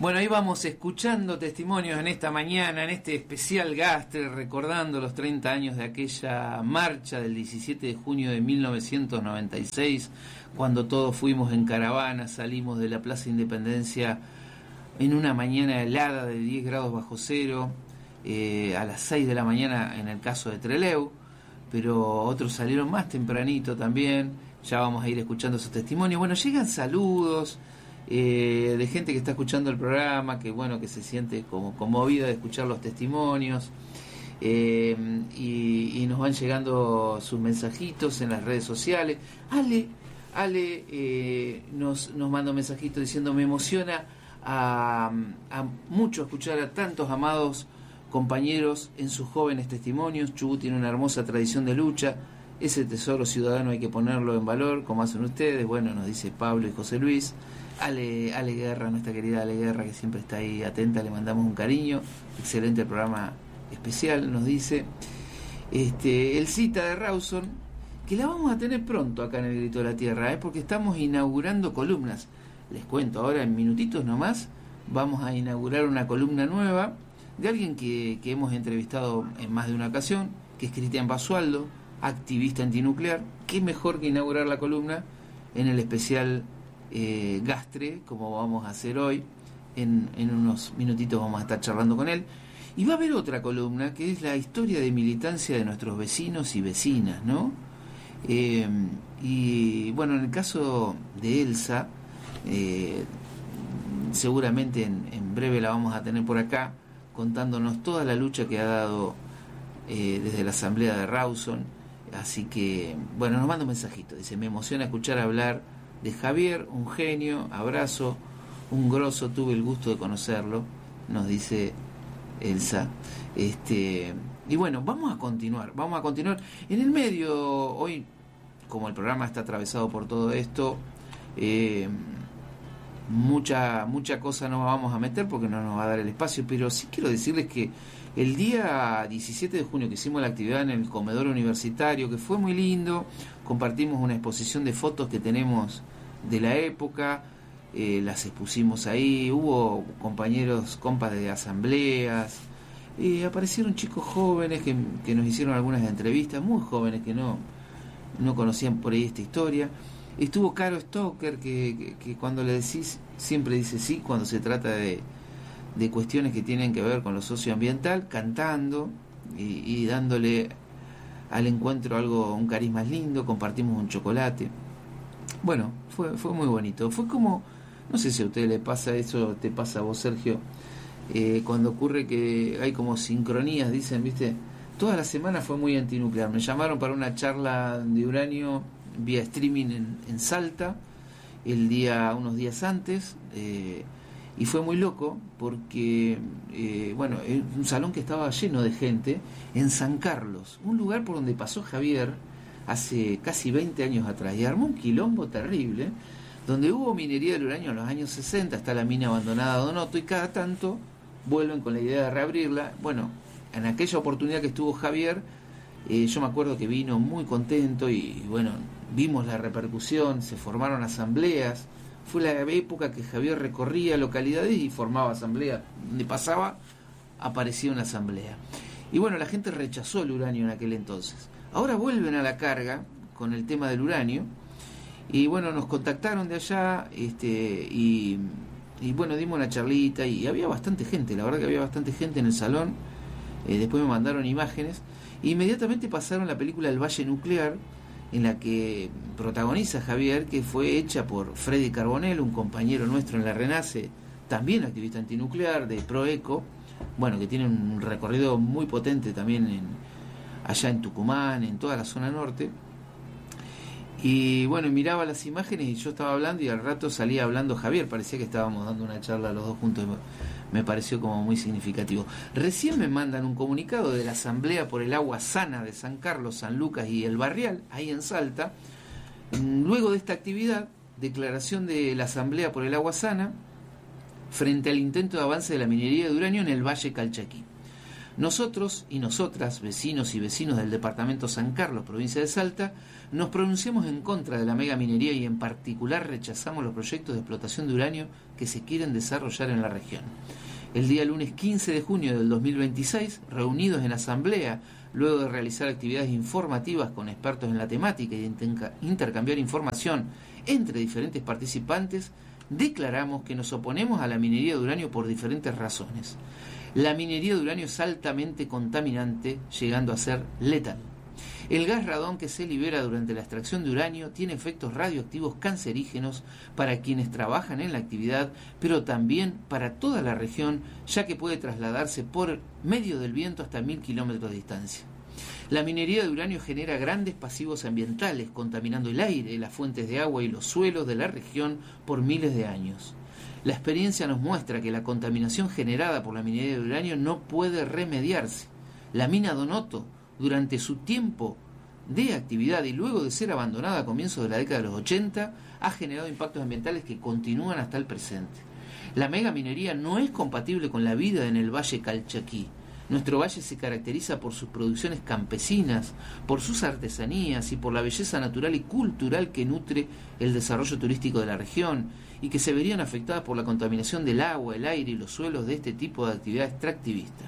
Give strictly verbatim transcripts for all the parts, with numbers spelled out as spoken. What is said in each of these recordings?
Bueno, ahí vamos escuchando testimonios en esta mañana, en este especial Gastre, recordando los treinta años de aquella marcha del diecisiete de junio de mil novecientos noventa y seis, cuando todos fuimos en caravana, salimos de la Plaza Independencia en una mañana helada de diez grados bajo cero, eh, a las seis de la mañana en el caso de Trelew, pero otros salieron más tempranito también. Ya vamos a ir escuchando esos testimonios. Bueno, llegan saludos eh, de gente que está escuchando el programa, que bueno, que se siente como conmovida de escuchar los testimonios, eh, y, y nos van llegando sus mensajitos en las redes sociales. Ale, Ale eh, nos, nos manda un mensajito diciendo: me emociona a, a mucho escuchar a tantos amados compañeros en sus jóvenes testimonios. Chubut tiene una hermosa tradición de lucha. Ese tesoro ciudadano hay que ponerlo en valor, como hacen ustedes. Bueno, nos dice Pablo y José Luis. Ale, Ale Guerra, nuestra querida Ale Guerra, que siempre está ahí atenta, le mandamos un cariño. Excelente programa especial, nos dice. Este, el Cita de Rawson, que la vamos a tener pronto acá en el Grito de la Tierra, ¿eh? Porque estamos inaugurando columnas. Les cuento ahora en minutitos nomás, vamos a inaugurar una columna nueva de alguien que, que hemos entrevistado en más de una ocasión, que es Cristian Basualdo, activista antinuclear. Qué mejor que inaugurar la columna en el especial eh, Gastre, como vamos a hacer hoy. En, en unos minutitos vamos a estar charlando con él. Y va a haber otra columna que es la historia de militancia de nuestros vecinos y vecinas, ¿no? Eh, y bueno, en el caso de Elsa, eh, seguramente en, en breve la vamos a tener por acá, contándonos toda la lucha que ha dado eh, desde la asamblea de Rawson. Así que, bueno, nos manda un mensajito, dice: me emociona escuchar hablar de Javier, un genio, abrazo, un grosso, tuve el gusto de conocerlo, nos dice Elsa. Este, y bueno, vamos a continuar, vamos a continuar. En el medio, hoy, como el programa está atravesado por todo esto, eh, mucha, mucha cosa no vamos a meter porque no nos va a dar el espacio, pero sí quiero decirles que el día diecisiete de junio que hicimos la actividad en el comedor universitario, que fue muy lindo, compartimos una exposición de fotos que tenemos de la época, eh, las expusimos ahí, hubo compañeros, compas de asambleas, eh, aparecieron chicos jóvenes que, que nos hicieron algunas entrevistas, muy jóvenes que no, no conocían por ahí esta historia. Estuvo Caro Stoker, que, que, que cuando le decís siempre dice sí cuando se trata de de cuestiones que tienen que ver con lo socioambiental, cantando y, y dándole al encuentro algo, un cariz más lindo. Compartimos un chocolate. Bueno, fue fue muy bonito. Fue como, no sé si a usted le pasa eso, te pasa a vos, Sergio, eh, cuando ocurre que hay como sincronías, dicen, viste, toda la semana fue muy antinuclear. Me llamaron para una charla de uranio vía streaming en, en Salta, el día, unos días antes, eh, y fue muy loco porque, eh, bueno, un salón que estaba lleno de gente en San Carlos, un lugar por donde pasó Javier hace casi veinte años atrás, y armó un quilombo terrible, donde hubo minería del uranio en los años sesenta, está la mina abandonada Donoto, y cada tanto vuelven con la idea de reabrirla. Bueno, en aquella oportunidad que estuvo Javier, eh, yo me acuerdo que vino muy contento y, bueno, vimos la repercusión, se formaron asambleas. Fue la época que Javier recorría localidades y formaba asamblea. Donde pasaba, aparecía una asamblea. Y bueno, la gente rechazó el uranio en aquel entonces. Ahora vuelven a la carga con el tema del uranio. Y bueno, nos contactaron de allá, este, y, y bueno, dimos una charlita y había bastante gente, la verdad que había bastante gente en el salón. Eh, después me mandaron imágenes. E inmediatamente pasaron la película El Valle Nuclear, en la que protagoniza Javier, que fue hecha por Freddy Carbonell, un compañero nuestro en la Renace, también activista antinuclear de Proeco, bueno, que tiene un recorrido muy potente también en, allá en Tucumán, en toda la zona norte. Y bueno, miraba las imágenes y yo estaba hablando y al rato salía hablando Javier, parecía que estábamos dando una charla los dos juntos, me pareció como muy significativo. Recién me mandan un comunicado de la Asamblea por el Agua Sana de San Carlos, San Lucas y El Barrial, ahí en Salta. Luego de esta actividad, declaración de la Asamblea por el Agua Sana frente al intento de avance de la minería de uranio en el Valle Calchaquí. Nosotros y nosotras, vecinos y vecinos del departamento San Carlos, provincia de Salta, nos pronunciamos en contra de la megaminería y en particular rechazamos los proyectos de explotación de uranio que se quieren desarrollar en la región. El día lunes quince de junio del dos mil veintiséis, reunidos en asamblea, luego de realizar actividades informativas con expertos en la temática y de intercambiar información entre diferentes participantes, declaramos que nos oponemos a la minería de uranio por diferentes razones. La minería de uranio es altamente contaminante, llegando a ser letal. El gas radón que se libera durante la extracción de uranio tiene efectos radioactivos cancerígenos para quienes trabajan en la actividad, pero también para toda la región, ya que puede trasladarse por medio del viento hasta mil kilómetros de distancia. La minería de uranio genera grandes pasivos ambientales, contaminando el aire, las fuentes de agua y los suelos de la región por miles de años. La experiencia nos muestra que la contaminación generada por la minería de uranio no puede remediarse. La mina Donoto, durante su tiempo de actividad y luego de ser abandonada a comienzos de la década de los ochenta, ha generado impactos ambientales que continúan hasta el presente. La megaminería no es compatible con la vida en el Valle Calchaquí. Nuestro valle se caracteriza por sus producciones campesinas, por sus artesanías y por la belleza natural y cultural que nutre el desarrollo turístico de la región y que se verían afectadas por la contaminación del agua, el aire y los suelos de este tipo de actividad extractivista.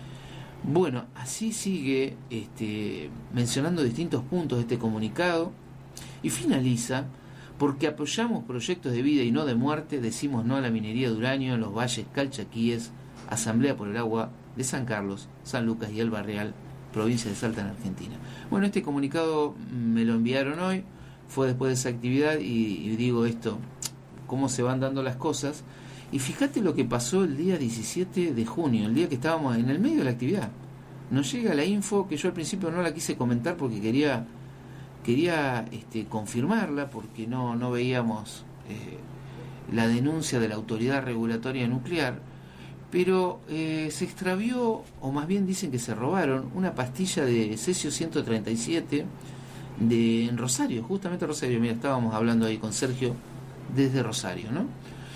Bueno, así sigue este, mencionando distintos puntos de este comunicado y finaliza: porque apoyamos proyectos de vida y no de muerte, decimos no a la minería de uranio en los valles calchaquíes. Asamblea por el Agua de San Carlos, San Lucas y El Barreal, provincia de Salta, en Argentina. Bueno, este comunicado me lo enviaron hoy, fue después de esa actividad y, y digo esto, cómo se van dando las cosas. Y fíjate lo que pasó el día diecisiete de junio, el día que estábamos en el medio de la actividad. Nos llega la info que yo al principio no la quise comentar porque quería quería este, confirmarla, porque no, no veíamos eh, la denuncia de la Autoridad Regulatoria Nuclear, pero eh, se extravió, o más bien dicen que se robaron, una pastilla de cesio ciento treinta y siete de, en Rosario, justamente Rosario. Mira, estábamos hablando ahí con Sergio desde Rosario, ¿no?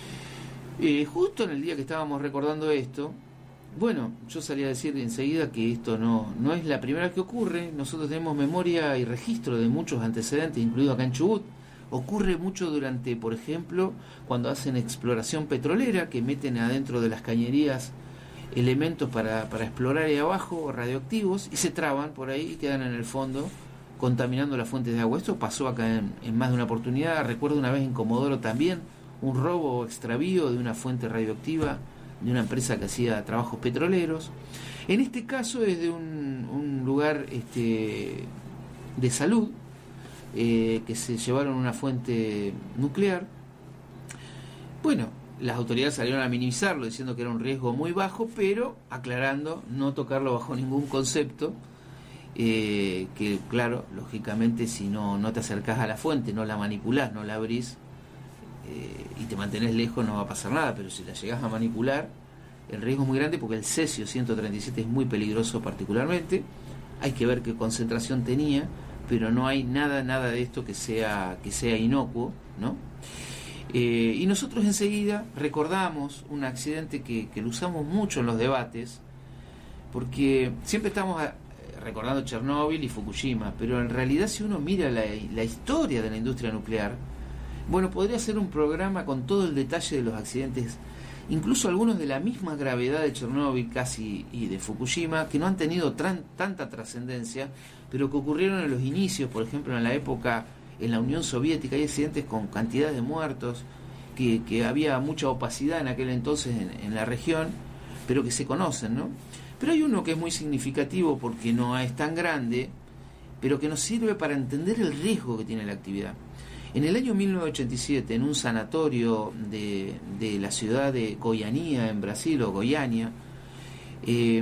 Eh, justo en el día que estábamos recordando esto, bueno, yo salí a decir enseguida que esto no, no es la primera vez que ocurre. Nosotros tenemos memoria y registro de muchos antecedentes, incluido acá en Chubut. Ocurre mucho durante, por ejemplo, cuando hacen exploración petrolera, que meten adentro de las cañerías elementos para, para explorar ahí abajo, radioactivos, y se traban por ahí y quedan en el fondo contaminando las fuentes de agua. Esto pasó acá en, en más de una oportunidad. Recuerdo una vez en Comodoro también, un robo o extravío de una fuente radioactiva de una empresa que hacía trabajos petroleros. En este caso es de un, un lugar este, de salud, eh, que se llevaron una fuente nuclear. Bueno, las autoridades salieron a minimizarlo diciendo que era un riesgo muy bajo, pero aclarando no tocarlo bajo ningún concepto, eh, que claro, lógicamente si no, no te acercás a la fuente, no la manipulás, no la abrís, Eh, y te mantenés lejos, no va a pasar nada. Pero si la llegás a manipular, el riesgo es muy grande, porque el cesio ciento treinta y siete es muy peligroso particularmente. Hay que ver qué concentración tenía, pero no hay nada nada de esto que sea que sea inocuo, ¿no? Eh, y nosotros enseguida recordamos un accidente que, que lo usamos mucho en los debates, porque siempre estamos a, recordando Chernóbil y Fukushima, pero en realidad si uno mira la, la historia de la industria nuclear, bueno, podría ser un programa con todo el detalle de los accidentes, incluso algunos de la misma gravedad de Chernóbil casi y de Fukushima, que no han tenido tran, tanta trascendencia, pero que ocurrieron en los inicios. Por ejemplo, en la época en la Unión Soviética hay accidentes con cantidades de muertos, que, que había mucha opacidad en aquel entonces en, en la región, pero que se conocen, ¿no? Pero hay uno que es muy significativo porque no es tan grande, pero que nos sirve para entender el riesgo que tiene la actividad. En el año mil novecientos ochenta y siete, en un sanatorio de, de la ciudad de Goiânia, en Brasil, o Goiânia, eh,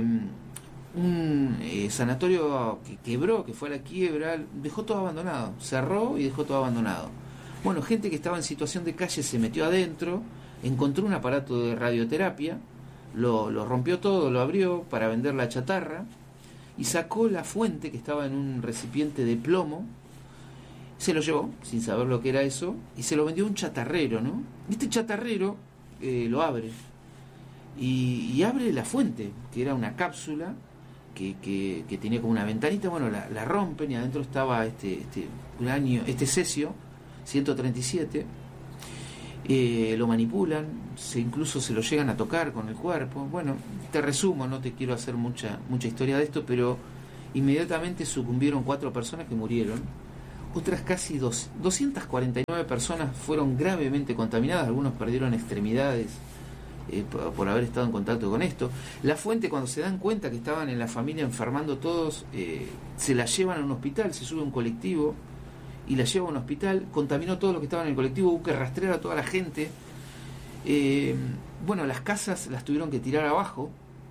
un eh, sanatorio que quebró, que fue a la quiebra, dejó todo abandonado, cerró y dejó todo abandonado. Bueno, gente que estaba en situación de calle se metió adentro, encontró un aparato de radioterapia, lo, lo rompió todo, lo abrió para vender la chatarra y sacó la fuente, que estaba en un recipiente de plomo. Se lo llevó, sin saber lo que era eso, y se lo vendió a un chatarrero, ¿no? Este chatarrero eh, lo abre, y, y abre la fuente, que era una cápsula, que, que, que tenía como una ventanita, bueno, la, la rompen y adentro estaba este, este uranio, este cesio ciento treinta y siete. Eh, lo manipulan, se, incluso se lo llegan a tocar con el cuerpo. Bueno, te resumo, no te quiero hacer mucha, mucha historia de esto, pero inmediatamente sucumbieron cuatro personas que murieron. Otras casi dos, doscientas cuarenta y nueve personas fueron gravemente contaminadas, algunos perdieron extremidades eh, por, por haber estado en contacto con esto. La fuente, cuando se dan cuenta que estaban en la familia enfermando todos, eh, se la llevan a un hospital, se sube un colectivo y la lleva a un hospital, contaminó todo lo que estaba en el colectivo, hubo que rastrear a toda la gente. Eh, bueno, las casas las tuvieron que tirar abajo,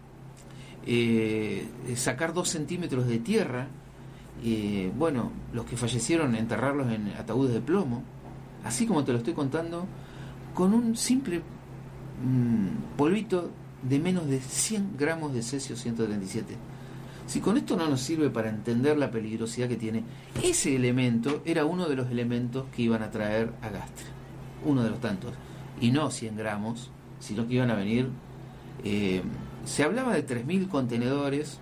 eh, sacar dos centímetros de tierra. Eh, bueno, los que fallecieron, enterrarlos en ataúdes de plomo, así como te lo estoy contando, con un simple mmm, polvito de menos de cien gramos de cesio ciento treinta y siete. Si con esto no nos sirve para entender la peligrosidad que tiene, ese elemento era uno de los elementos que iban a traer a Gastre, uno de los tantos, y no cien gramos, sino que iban a venir, eh, se hablaba de tres mil contenedores,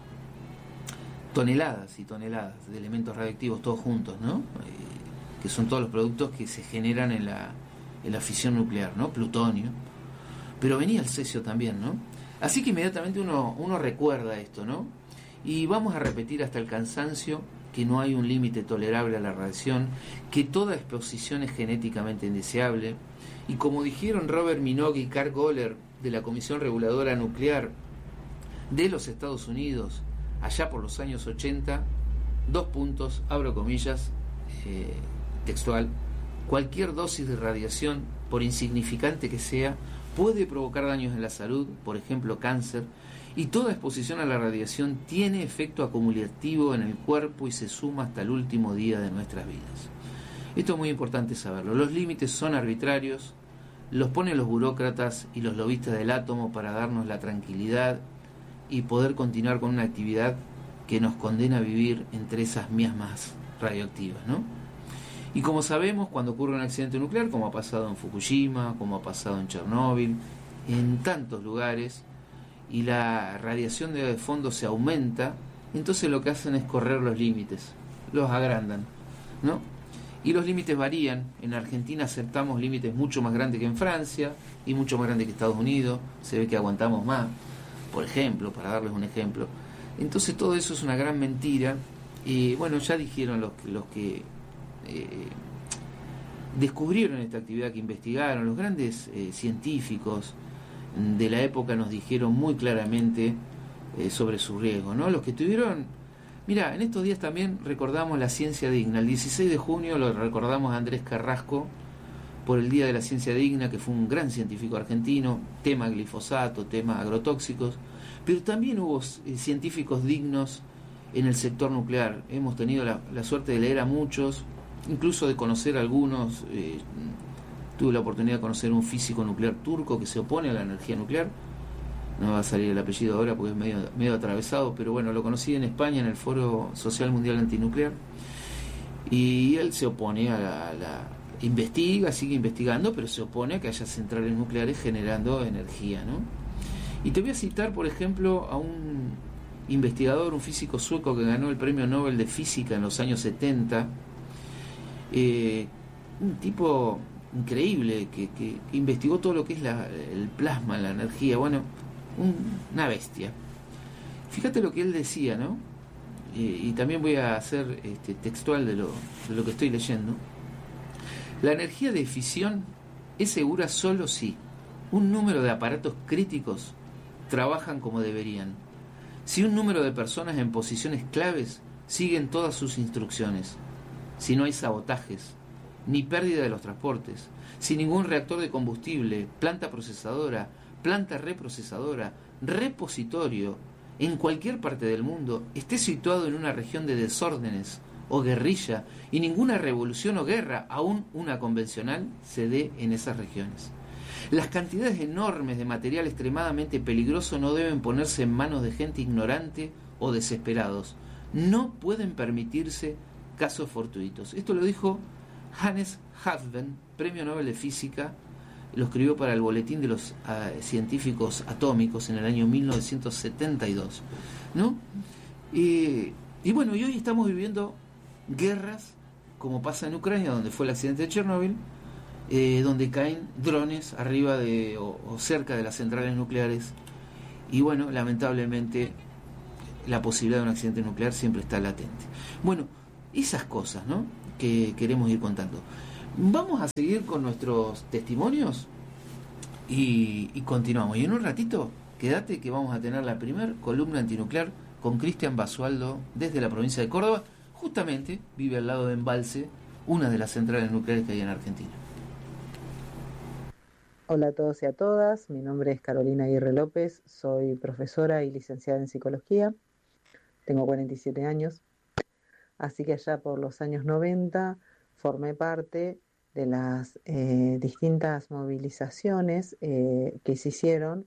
toneladas y toneladas de elementos radioactivos todos juntos, ¿no? Eh, que son todos los productos que se generan en la, en la fisión nuclear, ¿no? Plutonio. Pero venía el cesio también, ¿no? Así que inmediatamente uno, uno recuerda esto, ¿no? Y vamos a repetir hasta el cansancio que no hay un límite tolerable a la radiación, que toda exposición es genéticamente indeseable. Y como dijeron Robert Minogue y Carl Goller de la Comisión Reguladora Nuclear de los Estados Unidos, allá por los años ochenta, dos puntos, abro comillas, eh, textual: cualquier dosis de radiación, por insignificante que sea, puede provocar daños en la salud, por ejemplo cáncer, y toda exposición a la radiación tiene efecto acumulativo en el cuerpo y se suma hasta el último día de nuestras vidas. Esto es muy importante saberlo. Los límites son arbitrarios, los ponen los burócratas y los lobistas del átomo para darnos la tranquilidad y poder continuar con una actividad que nos condena a vivir entre esas miasmas radioactivas, ¿no? Y como sabemos, cuando ocurre un accidente nuclear, como ha pasado en Fukushima, como ha pasado en Chernóbil, en tantos lugares, y la radiación de fondo se aumenta, entonces lo que hacen es correr los límites, los agrandan, ¿no? Y los límites varían. En Argentina aceptamos límites mucho más grandes que en Francia y mucho más grandes que Estados Unidos. Se ve que aguantamos más, por ejemplo, para darles un ejemplo. Entonces todo eso es una gran mentira. Y bueno, ya dijeron los, los que eh, descubrieron esta actividad, que investigaron, los grandes eh, científicos de la época nos dijeron muy claramente eh, sobre su riesgo, ¿no? Los que tuvieron, mira, en estos días también recordamos la ciencia digna. El dieciséis de junio lo recordamos a Andrés Carrasco por el Día de la Ciencia Digna, que fue un gran científico argentino, tema glifosato, tema agrotóxicos, pero también hubo eh, científicos dignos en el sector nuclear. Hemos tenido la, la suerte de leer a muchos, incluso de conocer a algunos. eh, tuve la oportunidad de conocer un físico nuclear turco que se opone a la energía nuclear, no va a salir el apellido ahora porque es medio, medio atravesado, pero bueno, lo conocí en España en el Foro Social Mundial Antinuclear, y él se opone a la, a la investiga, sigue investigando, pero se opone a que haya centrales nucleares generando energía, ¿no? Y te voy a citar, por ejemplo, a un investigador, un físico sueco que ganó el premio Nobel de Física en los años setenta, eh, un tipo increíble que, que, que investigó todo lo que es la, el plasma, la energía, bueno, un, una bestia. Fíjate lo que él decía, ¿no? Eh, y también voy a hacer este, textual de lo, de lo que estoy leyendo. La energía de fisión es segura solo si un número de aparatos críticos trabajan como deberían, si un número de personas en posiciones claves siguen todas sus instrucciones, si no hay sabotajes ni pérdida de los transportes, si ningún reactor de combustible, planta procesadora, planta reprocesadora, repositorio en cualquier parte del mundo esté situado en una región de desórdenes o guerrilla, y ninguna revolución o guerra, aún una convencional, se dé en esas regiones. Las cantidades enormes de material extremadamente peligroso no deben ponerse en manos de gente ignorante o desesperados. No pueden permitirse casos fortuitos. Esto lo dijo Hannes Hafven, premio Nobel de Física, lo escribió para el Boletín de los uh, Científicos Atómicos en el año mil novecientos setenta y dos, ¿no? Eh, y bueno, y hoy estamos viviendo guerras, como pasa en Ucrania, donde fue el accidente de Chernobyl, eh, donde caen drones arriba de o, o cerca de las centrales nucleares. Y bueno, lamentablemente la posibilidad de un accidente nuclear siempre está latente. Bueno, esas cosas, ¿no?, que queremos ir contando. Vamos a seguir con nuestros testimonios y, y continuamos. Y en un ratito, quédate que vamos a tener la primer columna antinuclear con Cristian Basualdo desde la provincia de Córdoba. Justamente vive al lado de Embalse, una de las centrales nucleares que hay en Argentina. Hola a todos y a todas, mi nombre es Carolina Aguirre López, soy profesora y licenciada en psicología, tengo cuarenta y siete años, así que allá por los años noventa formé parte de las eh, distintas movilizaciones eh, que se hicieron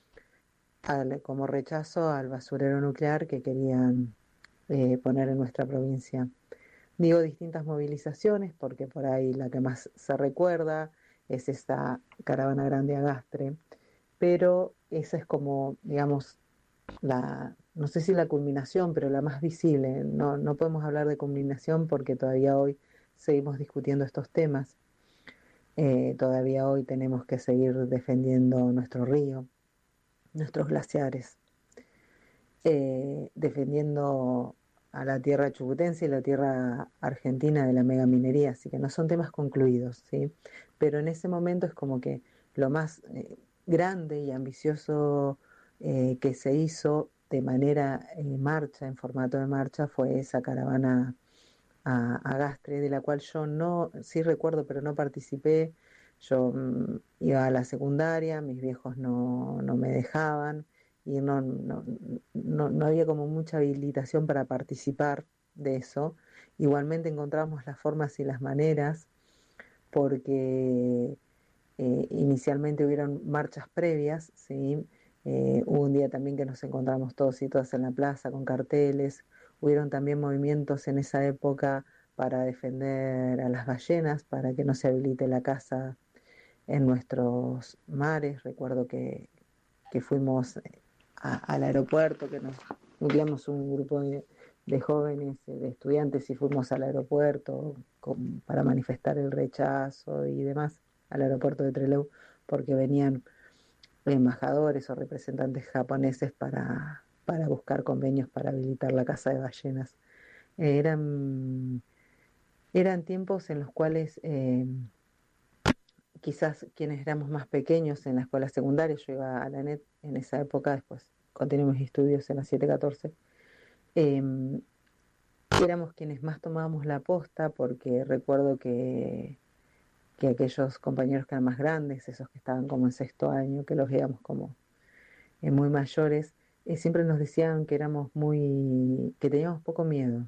al, como rechazo al basurero nuclear que querían eh, poner en nuestra provincia. Digo distintas movilizaciones porque por ahí la que más se recuerda es esta caravana grande Agastre, pero esa es como, digamos, la, no sé si la culminación, pero la más visible. No, no podemos hablar de culminación porque todavía hoy seguimos discutiendo estos temas. Eh, todavía hoy tenemos que seguir defendiendo nuestro río, nuestros glaciares, eh, defendiendo a la tierra chubutense y la tierra argentina de la megaminería, así que no son temas concluidos, ¿sí? Pero en ese momento es como que lo más eh, grande y ambicioso eh, que se hizo de manera eh, marcha, en formato de marcha, fue esa caravana a, a Gastre, de la cual yo no, sí recuerdo, pero no participé. Yo mmm, iba a la secundaria, mis viejos no, no me dejaban y no, no, no, no había como mucha habilitación para participar de eso. Igualmente encontramos las formas y las maneras porque eh, inicialmente hubieron marchas previas, ¿sí? Eh, hubo un día también que nos encontramos todos y todas en la plaza con carteles. Hubieron también movimientos en esa época para defender a las ballenas, para que no se habilite la caza en nuestros mares. Recuerdo que, que fuimos a, al aeropuerto, que nos nucleamos un grupo de, de jóvenes, de estudiantes, y fuimos al aeropuerto con, para manifestar el rechazo y demás, al aeropuerto de Trelew, porque venían embajadores o representantes japoneses para, para buscar convenios para habilitar la caza de ballenas. Eh, eran, eran tiempos en los cuales eh, quizás quienes éramos más pequeños en la escuela secundaria, yo iba a la N E T en esa época, después continué mis estudios en la siete catorce, eh, éramos quienes más tomábamos la posta, porque recuerdo que, que aquellos compañeros que eran más grandes, esos que estaban como en sexto año, que los veíamos como eh, muy mayores, eh, siempre nos decían que éramos muy, que teníamos poco miedo,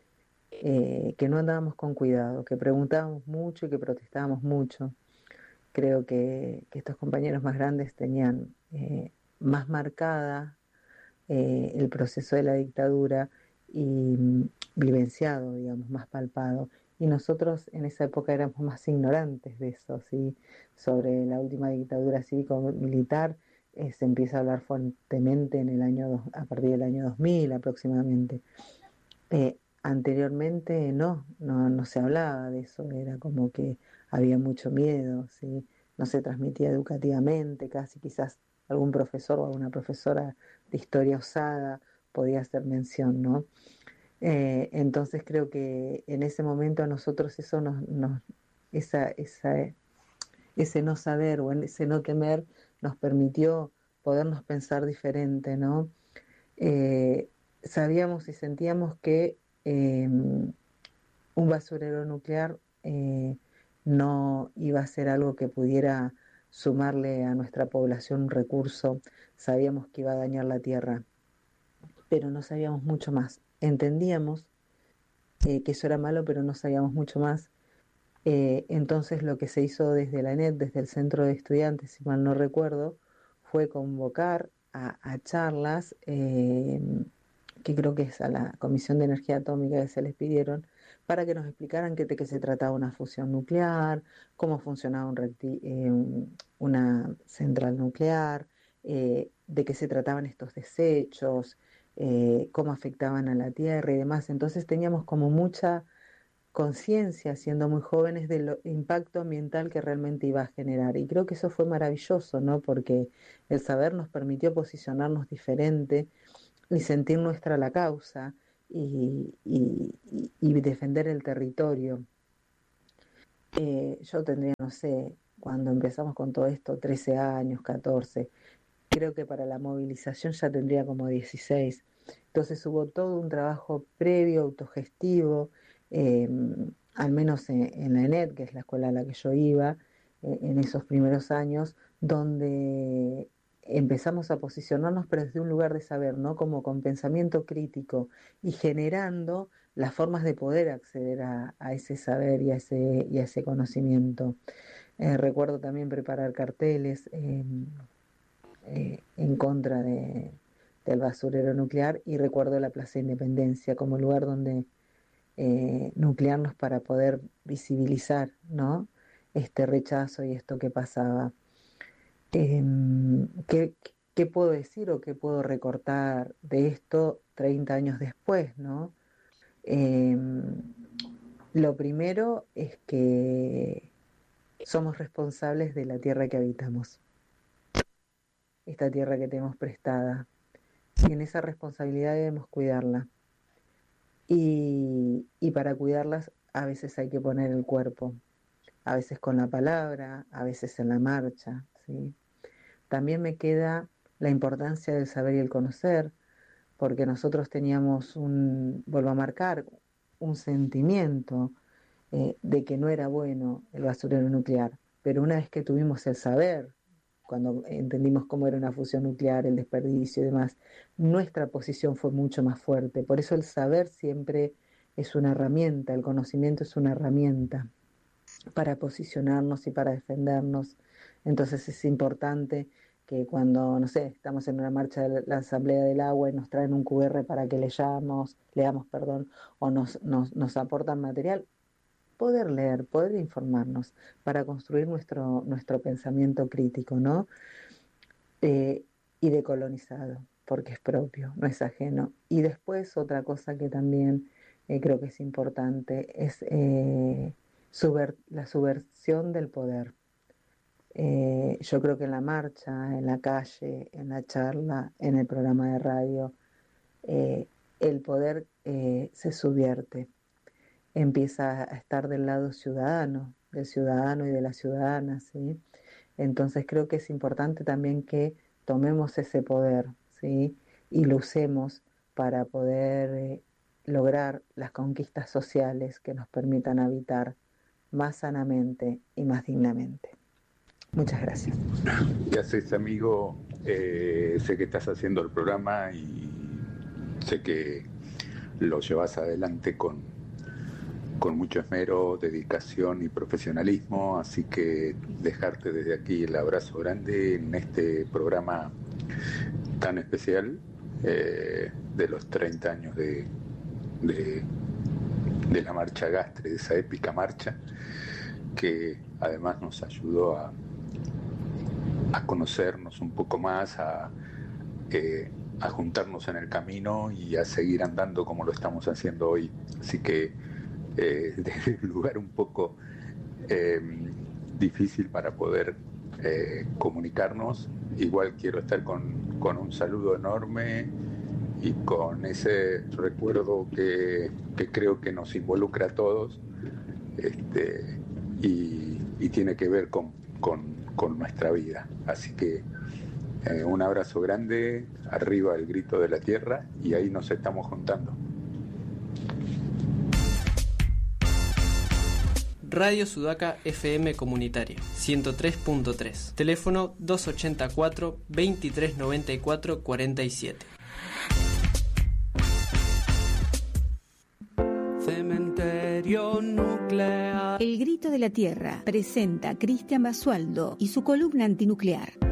eh, que no andábamos con cuidado, que preguntábamos mucho y que protestábamos mucho. Creo que, que estos compañeros más grandes tenían eh, más marcada eh, el proceso de la dictadura y mm, vivenciado, digamos, más palpado. Y nosotros en esa época éramos más ignorantes de eso, ¿sí? Sobre la última dictadura cívico-militar eh, se empieza a hablar fuertemente en el año dos, a partir del año dos mil aproximadamente. Eh, anteriormente no, no, no se hablaba de eso, era como que había mucho miedo, ¿sí? No se transmitía educativamente, casi quizás algún profesor o alguna profesora de historia osada podía hacer mención, ¿no? Eh, entonces creo que en ese momento a nosotros eso nos, nos esa, esa, ese no saber o ese no temer nos permitió podernos pensar diferente, ¿no? Eh, sabíamos y sentíamos que eh, un basurero nuclear eh, no iba a ser algo que pudiera sumarle a nuestra población un recurso, sabíamos que iba a dañar la tierra, pero no sabíamos mucho más. Entendíamos eh, que eso era malo, pero no sabíamos mucho más. Eh, entonces lo que se hizo desde la N E T, desde el centro de estudiantes, si mal no recuerdo, fue convocar a, a charlas, eh, que creo que es a la Comisión de Energía Atómica que se les pidieron, para que nos explicaran que, de qué se trataba una fusión nuclear, cómo funcionaba un recti- eh, un, una central nuclear, eh, de qué se trataban estos desechos, eh, cómo afectaban a la tierra y demás. Entonces teníamos como mucha conciencia, siendo muy jóvenes, del impacto ambiental que realmente iba a generar. Y creo que eso fue maravilloso, ¿no? Porque el saber nos permitió posicionarnos diferente y sentir nuestra la causa y, y, y defender el territorio. Eh, yo tendría, no sé, cuando empezamos con todo esto, trece años, catorce. Creo que para la movilización ya tendría como dieciséis. Entonces hubo todo un trabajo previo, autogestivo, eh, al menos en, en la ENED, que es la escuela a la que yo iba, eh, en esos primeros años, donde empezamos a posicionarnos, pero desde un lugar de saber, ¿no? Como con pensamiento crítico y generando las formas de poder acceder a, a ese saber y a ese, y a ese conocimiento. Eh, recuerdo también preparar carteles eh, eh, en contra de, del basurero nuclear, y recuerdo la Plaza Independencia como lugar donde eh, nuclearnos para poder visibilizar, ¿no? Este rechazo y esto que pasaba. Eh, ¿qué, ¿Qué puedo decir o qué puedo recortar de esto treinta años después, ¿no? Eh, lo primero es que somos responsables de la tierra que habitamos, esta tierra que tenemos prestada, y en esa responsabilidad debemos cuidarla. Y, y para cuidarlas a veces hay que poner el cuerpo, a veces con la palabra, a veces en la marcha, ¿sí? También me queda la importancia del saber y el conocer, porque nosotros teníamos un, vuelvo a marcar, un sentimiento eh, de que no era bueno el basurero nuclear, pero una vez que tuvimos el saber, cuando entendimos cómo era una fusión nuclear, el desperdicio y demás, nuestra posición fue mucho más fuerte. Por eso el saber siempre es una herramienta, el conocimiento es una herramienta para posicionarnos y para defendernos. Entonces es importante que cuando, no sé, estamos en una marcha de la Asamblea del Agua y nos traen un Q R para que leamos, leamos, perdón, o nos, nos, nos aportan material, poder leer, poder informarnos para construir nuestro, nuestro pensamiento crítico, ¿no? Eh, y decolonizado, porque es propio, no es ajeno. Y después otra cosa que también eh, creo que es importante es eh, subver- la subversión del poder. Eh, yo creo que en la marcha, en la calle, en la charla, en el programa de radio, eh, el poder eh, se subvierte, empieza a estar del lado ciudadano, del ciudadano y de la ciudadana, ¿sí? Entonces creo que es importante también que tomemos ese poder, ¿sí? Y lo usemos para poder eh, lograr las conquistas sociales que nos permitan habitar más sanamente y más dignamente. Muchas gracias. ¿Qué haces, amigo? Eh, sé que estás haciendo el programa y sé que lo llevas adelante con, con mucho esmero, dedicación y profesionalismo, así que dejarte desde aquí el abrazo grande en este programa tan especial eh, de los treinta años de, de, de la marcha Gastre, de esa épica marcha que además nos ayudó a a conocernos un poco más, a, eh, a juntarnos en el camino y a seguir andando como lo estamos haciendo hoy. Así que eh, desde un lugar un poco eh, difícil para poder eh, comunicarnos, igual quiero estar con, con un saludo enorme y con ese recuerdo que, que creo que nos involucra a todos este, y, y tiene que ver con, con con nuestra vida. Así que eh, un abrazo grande, arriba el grito de la tierra, y ahí nos estamos juntando. Radio Sudaca F M Comunitaria ciento tres punto tres. Teléfono dos ochenta y cuatro, veintitrés noventa y cuatro, cuarenta y siete. Cementerio nuclear. El Grito de la Tierra presenta a Cristian Basualdo y su columna antinuclear.